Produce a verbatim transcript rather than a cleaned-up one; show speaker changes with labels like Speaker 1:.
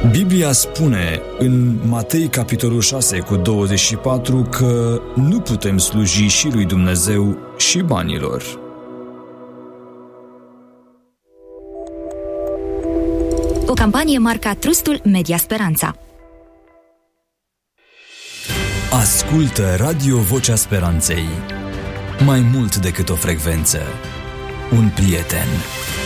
Speaker 1: Biblia spune în Matei, capitolul șase, cu douăzeci și patru, că nu putem sluji și lui Dumnezeu și banilor.
Speaker 2: O campanie marca Trustul Media Speranța.
Speaker 1: Ascultă Radio Vocea Speranței. Mai mult decât o frecvență, un prieten.